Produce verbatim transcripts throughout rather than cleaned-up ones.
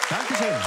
Dankeschön.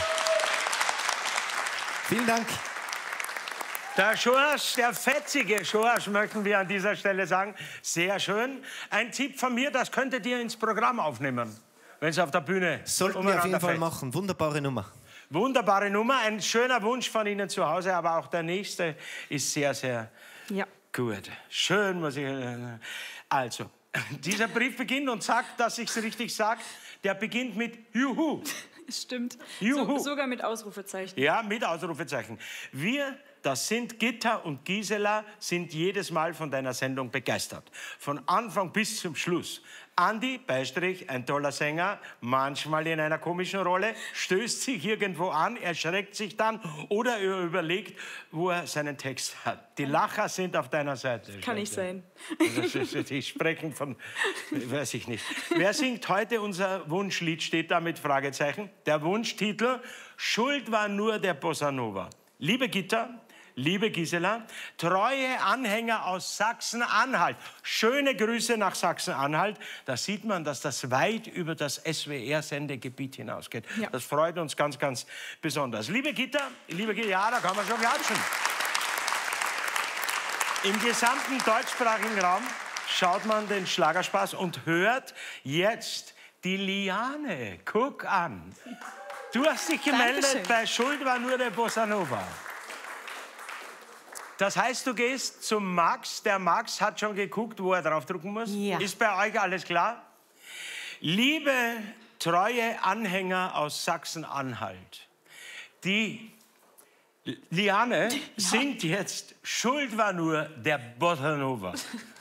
Vielen Dank. Der Schorsch, der fetzige Schorsch, möchten wir an dieser Stelle sagen. Sehr schön. Ein Tipp von mir, das könntet ihr ins Programm aufnehmen, wenn es auf der Bühne Sollten wir auf jeden Fall machen. Wunderbare Nummer. Wunderbare Nummer. Ein schöner Wunsch von Ihnen zu Hause, aber auch der nächste ist sehr, sehr ja. gut. Schön, muss ich... Also, dieser Brief beginnt und sagt, dass ich es richtig sage, der beginnt mit Juhu. Stimmt. Juhu. So, sogar mit Ausrufezeichen. Ja, mit Ausrufezeichen. Wir, das sind Gitta und Gisela, sind jedes Mal von deiner Sendung begeistert. Von Anfang bis zum Schluss. Andi, Beistrich, ein toller Sänger, manchmal in einer komischen Rolle, stößt sich irgendwo an, erschreckt sich dann oder er überlegt, wo er seinen Text hat. Die Lacher sind auf deiner Seite. Kann nicht sein. Die sprechen von, weiß ich nicht. Wer singt heute unser Wunschlied, steht da mit Fragezeichen. Der Wunschtitel, Schuld war nur der Bossa Nova. Liebe Gitta, liebe Gisela, treue Anhänger aus Sachsen-Anhalt. Schöne Grüße nach Sachsen-Anhalt. Da sieht man, dass das weit über das S W R-Sendegebiet hinausgeht. Ja. Das freut uns ganz, ganz besonders. Liebe Gitta, liebe Gitta, ja, da kann man schon klatschen. Im gesamten deutschsprachigen Raum schaut man den Schlagerspaß und hört jetzt die Liane. Guck an. Du hast dich gemeldet, Dankeschön. Bei Schuld war nur der Bossa Nova. Das heißt, du gehst zum Max. Der Max hat schon geguckt, wo er draufdrücken muss. Ja. Ist bei euch alles klar? Liebe treue Anhänger aus Sachsen-Anhalt, die Liane ja. singt jetzt Schuld war nur der Bossa Nova.